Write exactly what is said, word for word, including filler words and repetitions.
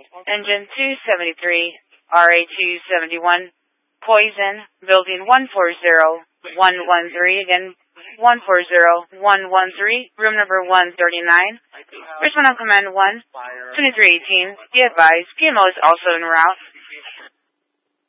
Engine two seventy-three, R A two seventy-one, Poison, building one four zero one one three, again, one four zero one one three, room number one thirty-nine. Respond on command one, twenty-three eighteen, be advised, P M O is also en route.